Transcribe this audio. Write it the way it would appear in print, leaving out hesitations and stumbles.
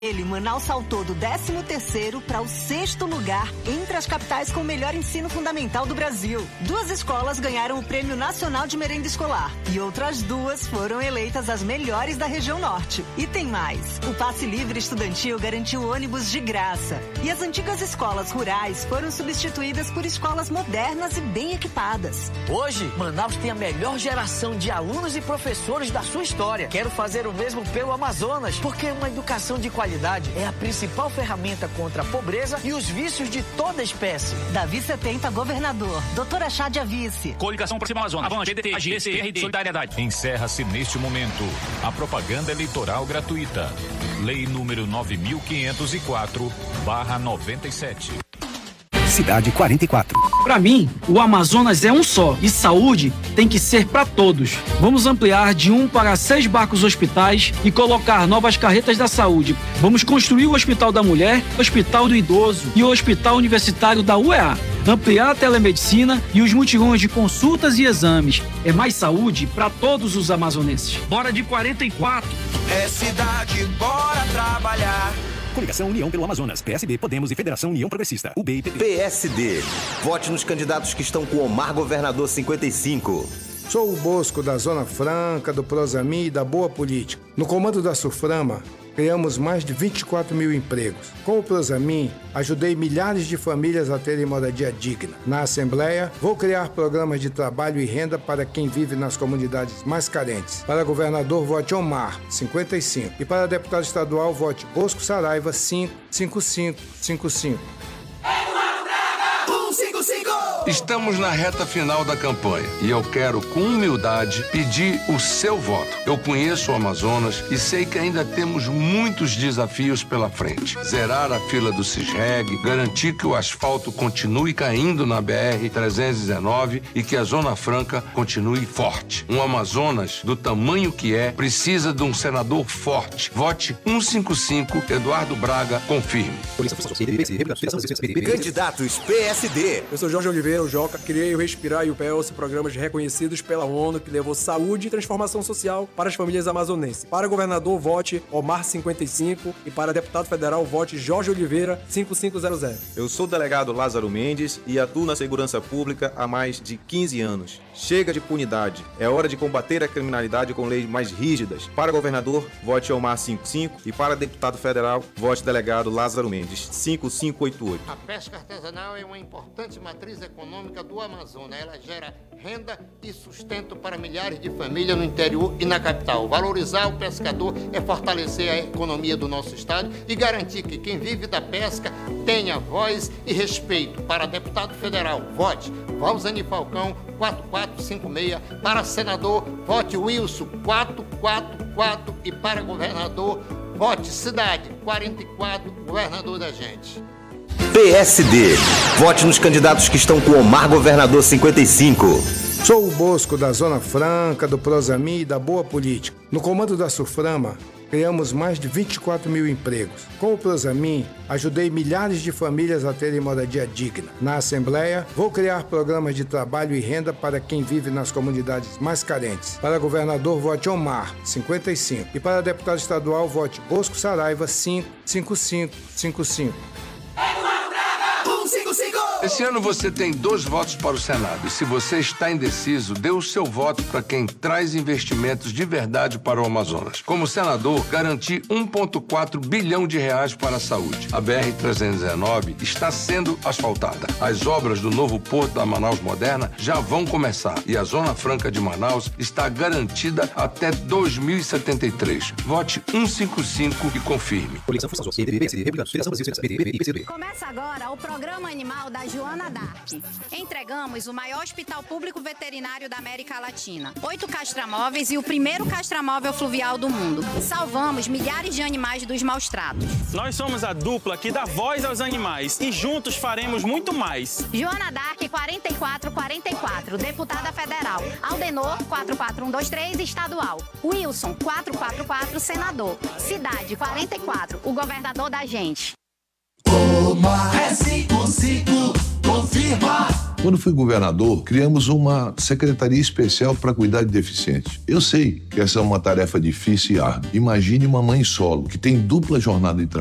Manaus saltou do 13º para o 6º lugar entre as capitais com o melhor ensino fundamental do Brasil. 2 escolas ganharam o Prêmio Nacional de Merenda Escolar e outras 2 foram eleitas as melhores da região norte. E tem mais. O Passe Livre Estudantil garantiu ônibus de graça. E as antigas escolas rurais foram substituídas por escolas modernas e bem equipadas. Hoje, Manaus tem a melhor geração de alunos e professores da sua história. Quero fazer o mesmo pelo Amazonas, porque uma educação de qualidade é a principal ferramenta contra a pobreza e os vícios de toda espécie. Davi 70, governador. Doutora Chádia Vice. Coligação Próxima Amazonas. Avante, PDT, AGC, RD, Solidariedade. Encerra-se neste momento a propaganda eleitoral gratuita. Lei número 9504/97. Cidade 44. Para mim, o Amazonas é um só e saúde tem que ser para todos. Vamos ampliar de 1 para 6 barcos hospitais e colocar novas carretas da saúde. Vamos construir o Hospital da Mulher, o Hospital do Idoso e o Hospital Universitário da UEA. Ampliar a telemedicina e os mutirões de consultas e exames. É mais saúde para todos os amazonenses. Bora de 44. É cidade, bora trabalhar. Coligação União pelo Amazonas, PSB, Podemos e Federação União Progressista, UB e PP. PSD. Vote nos candidatos que estão com Omar Governador 55. Sou o Bosco da Zona Franca, do Prosami e da Boa Política. No comando da Suframa, criamos mais de 24 mil empregos. Com o Prosami, ajudei milhares de famílias a terem moradia digna. Na Assembleia, vou criar programas de trabalho e renda para quem vive nas comunidades mais carentes. Para governador, vote Omar, 55. E para deputado estadual, vote Bosco Saraiva, 55555. Estamos na reta final da campanha e eu quero, com humildade, pedir o seu voto. Eu conheço o Amazonas e sei que ainda temos muitos desafios pela frente. Zerar a fila do Cisreg, garantir que o asfalto continue caindo na BR-319 e que a Zona Franca continue forte. Um Amazonas do tamanho que é, precisa de um senador forte. Vote 155, Eduardo Braga, confirme. Candidatos PSD. Eu sou Jorge Oliveira, o Joca, criei o Respirar e o PELS, programas reconhecidos pela ONU que levou saúde e transformação social para as famílias amazonenses. Para governador, vote Omar 55 e para deputado federal, vote Jorge Oliveira 5500. Eu sou o delegado Lázaro Mendes e atuo na segurança pública há mais de 15 anos. Chega de impunidade. É hora de combater a criminalidade com leis mais rígidas. Para governador, vote Omar 55 e para deputado federal, vote delegado Lázaro Mendes 5588. A pesca artesanal é uma importante matriz econômica do Amazonas. Ela gera renda e sustento para milhares de famílias no interior e na capital. Valorizar o pescador é fortalecer a economia do nosso estado e garantir que quem vive da pesca tenha voz e respeito. Para deputado federal, vote Valzani Falcão 4456. Para senador, vote Wilson 444 e para governador, vote Cidade 44, governador da gente. PSD. Vote nos candidatos que estão com Omar Governador 55. Sou o Bosco da Zona Franca, do Prosami e da Boa Política. No comando da Suframa, criamos mais de 24 mil empregos. Com o Prosami, ajudei milhares de famílias a terem moradia digna. Na Assembleia, vou criar programas de trabalho e renda para quem vive nas comunidades mais carentes. Para governador, vote Omar, 55. E para deputado estadual, vote Bosco Saraiva, 55555. Esse ano você tem 2 votos para o Senado. E se você está indeciso, dê o seu voto para quem traz investimentos de verdade para o Amazonas. Como senador, garanti 1,4 bilhão de reais para a saúde. A BR-319 está sendo asfaltada. As obras do novo porto da Manaus Moderna já vão começar. E a Zona Franca de Manaus está garantida até 2073. Vote 155 e confirme. Começa agora o programa animal da Joana Dark. Entregamos o maior hospital público veterinário da América Latina, 8 castramóveis e o primeiro castramóvel fluvial do mundo. Salvamos milhares de animais dos maus tratos. Nós somos a dupla que dá voz aos animais e juntos faremos muito mais. Joana Dark 4444, deputada federal. Aldenor 44123, estadual. Wilson 444, senador. Cidade 44, o governador da gente. Omar é 55, confirma. Quando fui governador, criamos uma secretaria especial para cuidar de deficientes. Eu sei que essa é uma tarefa difícil e árdua. Imagine uma mãe solo, que tem dupla jornada de trabalho.